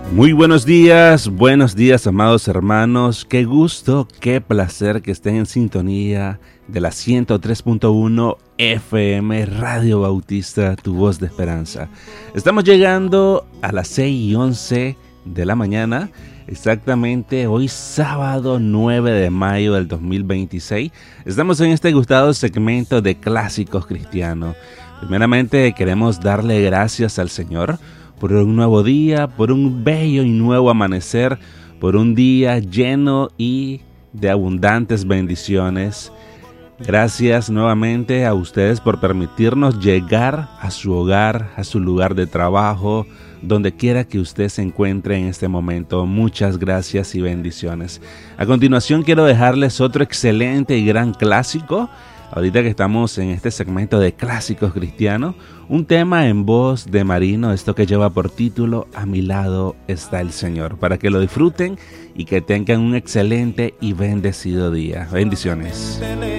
Muy buenos días amados hermanos, qué gusto, qué placer que estén en sintonía de la 103.1 FM Radio Bautista, tu voz de esperanza. Estamos llegando a las 6:11 de la mañana, exactamente hoy sábado 9 de mayo del 2026. Estamos en este gustado segmento de clásicos cristianos. Primeramente queremos darle gracias al Señor por un nuevo día, por un bello y nuevo amanecer, por un día lleno y de abundantes bendiciones. Gracias nuevamente a ustedes por permitirnos llegar a su hogar, a su lugar de trabajo, donde quiera que usted se encuentre en este momento. Muchas gracias y bendiciones. A continuación quiero dejarles otro excelente y gran clásico. Ahorita que estamos en este segmento de clásicos cristianos, un tema en voz de Marino, esto que lleva por título A mi lado está el Señor, para que lo disfruten y que tengan un excelente y bendecido día. Bendiciones.